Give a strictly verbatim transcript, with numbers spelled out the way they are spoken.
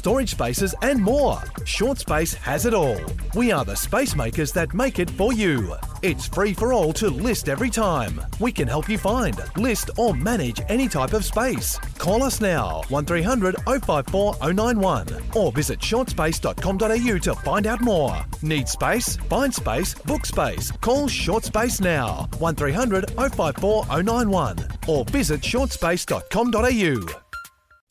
storage spaces and more. Short Space has it all. We are the space makers that make it for you. It's free for all to list every time. We can help you find, list or manage any type of space. Call us now, one three hundred oh five four oh nine one, or visit short space dot com dot a u to find out more. Need space? Find space, book space. Call Short Space now, one three hundred oh five four oh nine one, or visit short space dot com dot a u.